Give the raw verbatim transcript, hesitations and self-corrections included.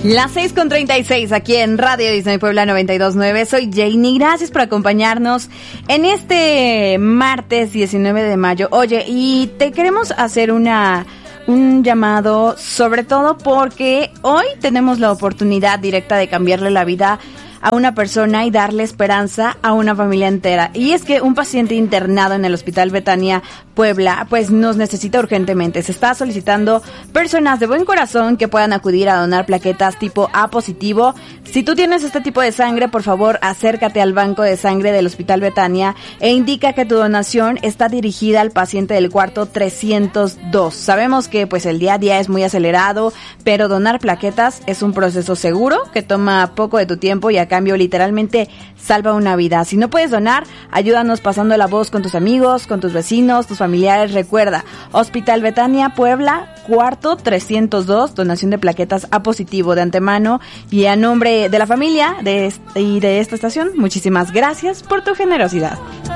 Las seis con treinta y seis aquí en Radio Disney Puebla noventa y dos punto nueve. Soy Janie, gracias por acompañarnos en este martes diecinueve de mayo. Oye, y te queremos hacer una un llamado, sobre todo porque hoy tenemos la oportunidad directa de cambiarle la vida a una persona y darle esperanza a una familia entera. Y es que un paciente internado en el Hospital Betania Puebla, pues nos necesita urgentemente. Se está solicitando personas de buen corazón que puedan acudir a donar plaquetas tipo A positivo. Si tú tienes este tipo de sangre, por favor, acércate al banco de sangre del Hospital Betania e indica que tu donación está dirigida al paciente del cuarto trescientos dos. Sabemos que pues el día a día es muy acelerado, pero donar plaquetas es un proceso seguro que toma poco de tu tiempo y a cambio literalmente salva una vida. Si no puedes donar, ayúdanos pasando la voz con tus amigos, con tus vecinos, tus familiares. Recuerda, Hospital Betania Puebla, cuarto trescientos dos, donación de plaquetas A positivo. De antemano y a nombre de la familia de este, y de esta estación, muchísimas gracias por tu generosidad.